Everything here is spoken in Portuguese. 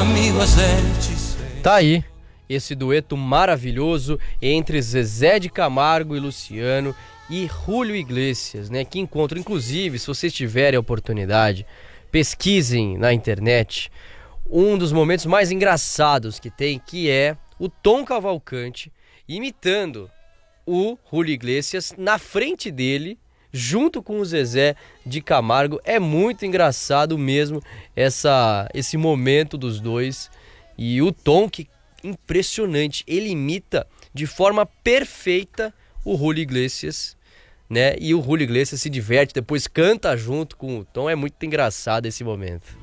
amigo a gente sei. Tá aí esse dueto maravilhoso entre Zezé de Camargo e Luciano e Julio Iglesias, né? Que encontro, inclusive, se vocês tiverem a oportunidade, pesquisem na internet um dos momentos mais engraçados que tem, que é o Tom Cavalcante imitando o Julio Iglesias na frente dele, junto com o Zezé de Camargo. É muito engraçado mesmo esse momento dos dois. E o Tom, que impressionante, ele imita de forma perfeita o Julio Iglesias, né? E o Julio Iglesias se diverte, depois canta junto com o Tom. É muito engraçado esse momento.